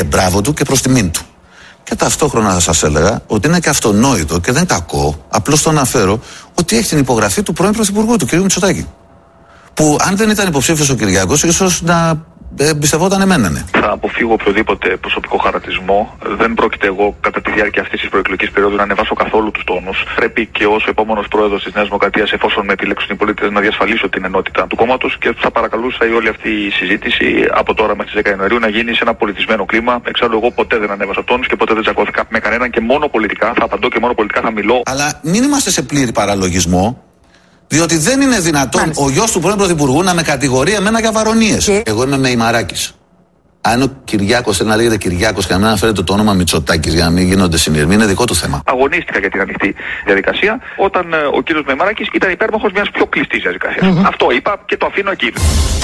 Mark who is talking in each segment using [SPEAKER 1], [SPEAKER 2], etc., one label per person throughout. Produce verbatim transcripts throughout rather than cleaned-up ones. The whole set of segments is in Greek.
[SPEAKER 1] Μπράβο του και προς τιμήν του. Και ταυτόχρονα θα σας έλεγα ότι είναι και αυτονόητο και δεν κακό, απλώς το αναφέρω, ότι έχει την υπογραφή του πρώην Πρωθυπουργού, του κ. Μητσοτάκη. Που αν δεν ήταν υποψήφιος ο Κυριάκος, ίσως να εμπιστευόταν εμένα, ναι.
[SPEAKER 2] Θα αποφύγω οποιοδήποτε προσωπικό χαρακτηρισμό. Δεν πρόκειται εγώ κατά τη διάρκεια αυτής της προεκλογικής περίοδου να ανεβάσω καθόλου τους τόνους. Πρέπει και ως επόμενος πρόεδρος της Νέας Δημοκρατίας, εφόσον με επιλέξουν οι πολίτες, να διασφαλίσω την ενότητα του κόμματος και θα παρακαλούσα η όλη αυτή η συζήτηση από τώρα μέχρι τις δέκα Ιανουαρίου να γίνει σε ένα πολιτισμένο κλίμα. Εξάλλου, εγώ ποτέ δεν ανέβασα τόνους και ποτέ δεν τσακώθηκα με κανέναν και μόνο πολιτικά θα απαντώ και μόνο πολιτικά θα μιλώ.
[SPEAKER 1] Αλλά μην είμαστε σε πλήρη παραλογισμό. Διότι δεν είναι δυνατόν Μάλιστα. ο γιος του πρώην Πρωθυπουργού να με κατηγορεί εμένα για βαρωνίες. Και... Εγώ είμαι Μεϊμαράκης. Αν ο Κυριάκος θέλει να λέγεται Κυριάκος και να μην αναφέρεται το όνομα Μητσοτάκης για να μην γίνονται συνειρμοί, είναι δικό του θέμα.
[SPEAKER 2] Αγωνίστηκα για την ανοιχτή διαδικασία όταν ε, ο κύριος Μεϊμαράκης ήταν υπέρμαχος μιας πιο κλειστής διαδικασίας. Mm-hmm. Αυτό είπα και το αφήνω εκεί.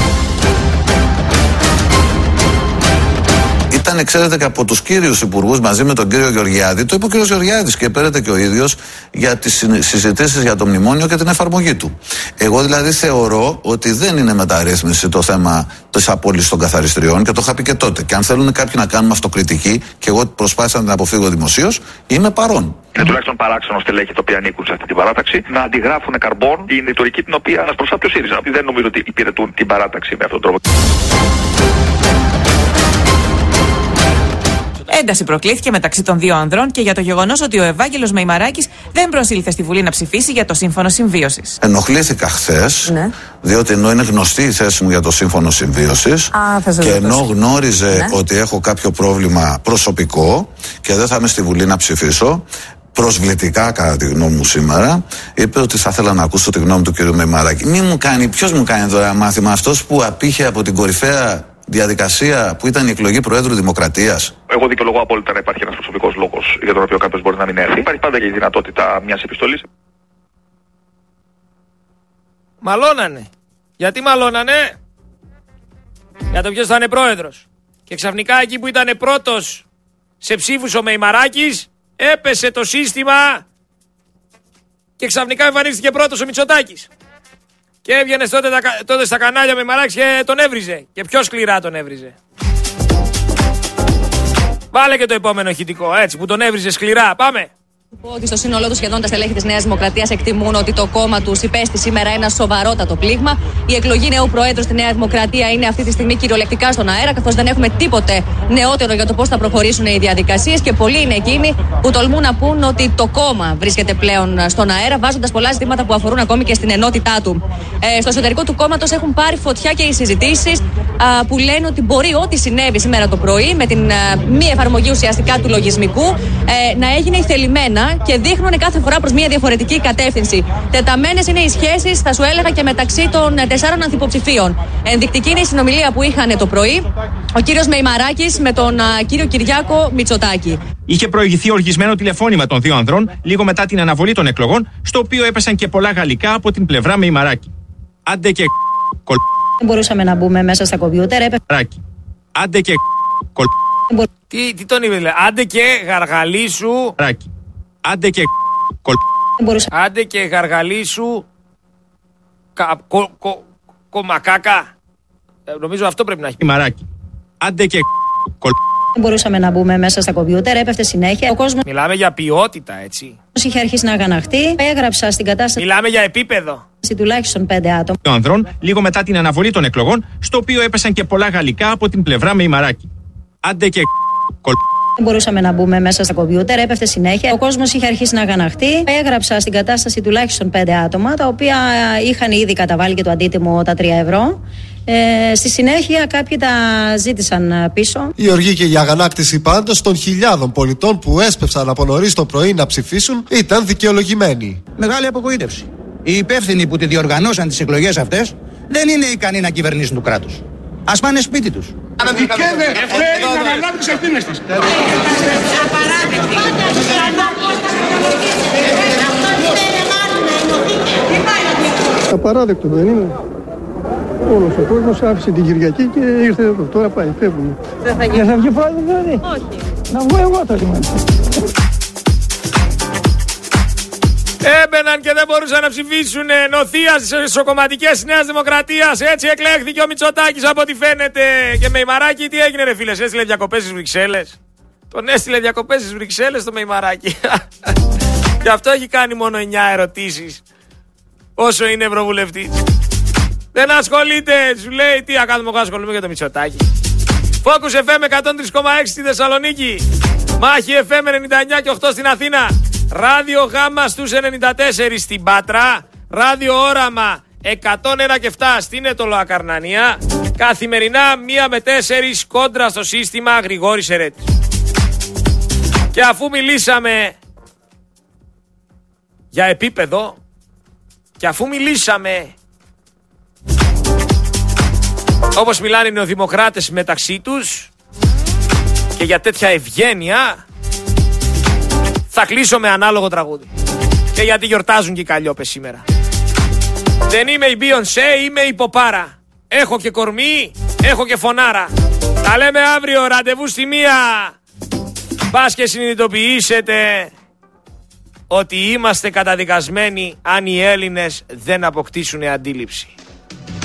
[SPEAKER 1] Ήταν, ξέρετε, και από τους κύριους υπουργούς μαζί με τον κύριο Γεωργιάδη, το είπε ο κύριος Γεωργιάδης και πέρατε και ο ίδιος για τις συζητήσεις για το μνημόνιο και την εφαρμογή του. Εγώ δηλαδή θεωρώ ότι δεν είναι μεταρρύθμιση το θέμα της απόλυσης των καθαριστριών και το είχα πει και τότε. Και αν θέλουν κάποιοι να κάνουμε αυτοκριτική, και εγώ προσπάθησα να την αποφύγω δημοσίως, είμαι παρόν.
[SPEAKER 2] Είναι τουλάχιστον παράξενο στελέχη τα οποία ανήκουν σε αυτή την παράταξη να αντιγράφουν καρμπών την ρητορική την οποία ανασπροσάπτει ο ΣΥΡΙΖΑ. Δεν νομίζω ότι υπηρετούν την παράταξη με αυτόν τον τρόπο.
[SPEAKER 3] Ένταση προκλήθηκε μεταξύ των δύο ανδρών και για το γεγονός ότι ο Ευάγγελος Μεϊμαράκης δεν προσήλθε στη Βουλή να ψηφίσει για το Σύμφωνο Συμβίωσης.
[SPEAKER 1] Ενοχλήθηκα χθες, ναι. διότι ενώ είναι γνωστή η θέση μου για το Σύμφωνο Συμβίωσης και ενώ γνώριζε ναι. ότι έχω κάποιο πρόβλημα προσωπικό και δεν θα είμαι στη Βουλή να ψηφίσω, προσβλητικά κατά τη γνώμη μου σήμερα, είπε ότι θα ήθελα να ακούσω τη γνώμη του κ. Μεϊμαράκη. Μη μου κάνει, ποιος μου κάνει τώρα μάθημα, αυτός που απήχε από την κορυφαία διαδικασία που ήταν η εκλογή Προέδρου Δημοκρατίας.
[SPEAKER 2] Εγώ δικαιολογώ απόλυτα να υπάρχει ένας προσωπικός λόγος για τον οποίο κάποιος μπορεί να μην έρθει. Υπάρχει πάντα και η δυνατότητα μιας επιστολής.
[SPEAKER 4] Μαλώνανε. Γιατί μαλώνανε? Για το ποιος θα είναι πρόεδρος. Και ξαφνικά εκεί που ήταν πρώτος σε ψήφους ο Μεϊμαράκης, έπεσε το σύστημα και ξαφνικά εμφανίστηκε πρώτος ο Μητσοτάκης. Και έβγαινε τότε, τότε στα κανάλια με Μεϊμαράκης και τον έβριζε. Και πιο σκληρά τον έβριζε. Βάλε και το επόμενο ηχητικό, έτσι, που τον έβριζε σκληρά. Πάμε.
[SPEAKER 5] Ότι στο σύνολό του σχεδόν τα στελέχη της Νέας Δημοκρατίας εκτιμούν ότι το κόμμα τους υπέστη σήμερα ένα σοβαρότατο πλήγμα. Η εκλογή νέου Προέδρου στη Νέα Δημοκρατία είναι αυτή τη στιγμή κυριολεκτικά στον αέρα, καθώς δεν έχουμε τίποτε νεότερο για το πώς θα προχωρήσουν οι διαδικασίες και πολλοί είναι εκείνοι που τολμούν να πούν ότι το κόμμα βρίσκεται πλέον στον αέρα, βάζοντας πολλά ζητήματα που αφορούν ακόμη και στην ενότητά του. Ε, στο εσωτερικό του κόμματος έχουν πάρει φωτιά και οι συζητήσεις α, που λένε ότι μπορεί ό,τι συνέβη σήμερα το πρωί με την α, μη εφαρμογή ουσιαστικά του λογισμικού ε, να έγινε ηθελημένα και δείχνουν κάθε φορά προς μια διαφορετική κατεύθυνση. Τεταμένες είναι οι σχέσεις, θα σου έλεγα, και μεταξύ των τεσσάρων ανθυποψηφίων. Ενδεικτική είναι η συνομιλία που είχαν το πρωί ο κύριος Μεϊμαράκης με τον α, κύριο Κυριάκο Μητσοτάκη.
[SPEAKER 6] Είχε προηγηθεί οργισμένο τηλεφώνημα των δύο ανδρών λίγο μετά την αναβολή των εκλογών, στο οποίο έπεσαν και πολλά γαλλικά από την πλευρά Μεϊμαράκη. Άντε και κολ...
[SPEAKER 7] Δεν μπορούσαμε να μπούμε μέσα στα κομπιούτερ, έπε...
[SPEAKER 6] Άντε και κολ...
[SPEAKER 4] Τι, τι τον είπε, δηλαδή. Άντε και γαργαλίσου.
[SPEAKER 6] Άντε και κολ...
[SPEAKER 4] Άντε και γαργαλίσου. Κα... Κο... Κο... Κομακάκα. Ε, νομίζω αυτό πρέπει να έχει.
[SPEAKER 6] Μαράκι. Άντε και κολ...
[SPEAKER 7] Δεν μπορούσαμε να μπούμε μέσα στα κομπιούτερ, έπεφτε συνέχεια. Ο κόσμος...
[SPEAKER 4] Μιλάμε για ποιότητα, έτσι.
[SPEAKER 7] Είχε αρχίσει να αγαναχτεί. Έγραψα στην κατάσταση.
[SPEAKER 4] Μιλάμε για επίπεδο.
[SPEAKER 7] Τουλάχιστον πέντε άτομα.
[SPEAKER 6] Των ανδρών, λίγο μετά την αναβολή των εκλογών, στο οποίο έπεσαν και πολλά γαλλικά από την πλευρά Μεϊμαράκη. Άντε και κολ...
[SPEAKER 7] Δεν μπορούσαμε να μπούμε μέσα στα κομπιούτερ, έπεφτε συνέχεια. Ο κόσμος είχε αρχίσει να αγαναχτεί. Έγραψα στην κατάσταση τουλάχιστον πέντε άτομα, τα οποία είχαν ήδη καταβάλει και το αντίτιμο τα τρία ευρώ. Ε, στη συνέχεια κάποιοι τα ζήτησαν πίσω.
[SPEAKER 8] Η οργή και η αγανάκτηση πάντως των χιλιάδων πολιτών που έσπευσαν από νωρίς το πρωί να ψηφίσουν ήταν δικαιολογημένη.
[SPEAKER 9] Μεγάλη απογοήτευση. Οι υπεύθυνοι που τη διοργανώσαν τις εκλογές αυτές δεν είναι ικανοί να κυβερνήσουν το κράτος. Ας πάνε σπίτι τους.
[SPEAKER 10] Δικαίωται ευθύνη να αναλάβει τις ευθύνες της.
[SPEAKER 11] Απαράδεκτο δεν είναι? Όλος ο κόσμος άφησε την Κυριακή και ήρθε εδώ. Τώρα πάει, φεύγουμε.
[SPEAKER 12] Δεν θα γίνει.
[SPEAKER 11] Δεν θα βγει πρόεδρος δηλαδή?
[SPEAKER 12] Όχι.
[SPEAKER 11] Να βγω εγώ τώρα.
[SPEAKER 4] Έμπαιναν και δεν μπορούσαν να ψηφίσουν νοθεία στις εσωκομματικές Νέας Δημοκρατίας. Έτσι εκλέχθηκε ο Μητσοτάκης από ό,τι φαίνεται. Και Μεϊμαράκη τι έγινε ρε φίλες, έστειλε διακοπές στις Βρυξέλλες. Τον έστειλε διακοπές στις Βρυξέλλες το Μεϊμαράκη. Γι' αυτό έχει κάνει μόνο εννιά ερωτήσεις όσο είναι ευρωβουλευτής. Δεν ασχολείται, σου λέει τι ακάθομαι εγώ ασχολούμαι για το Μητσοτάκη. Focus εφ εμ εκατόν τρία κόμμα έξι στη Θεσσαλονίκη. Μάχη εφ εμ ενενήντα εννιά και οκτώ στην Αθήνα. Ράδιο Γάμα στους ενενήντα τέσσερα στην Πάτρα. Ράδιο Όραμα εκατόν ένα και επτά στην Ετωλοακαρνανία. Καθημερινά μία με τέσσερις κόντρα στο σύστημα Γρηγόρης Ερέτης. Και αφού μιλήσαμε για επίπεδο και αφού μιλήσαμε όπως μιλάνε οι νεοδημοκράτες μεταξύ τους και για τέτοια ευγένεια, θα κλείσω με ανάλογο τραγούδι. Και γιατί γιορτάζουν και οι Καλλιόπες σήμερα. Δεν είμαι η Beyoncé, είμαι η Ποπάρα. Έχω και κορμί, έχω και φωνάρα. Τα λέμε αύριο, ραντεβού στη μία. Πας και συνειδητοποιήσετε ότι είμαστε καταδικασμένοι αν οι Έλληνες δεν αποκτήσουν αντίληψη.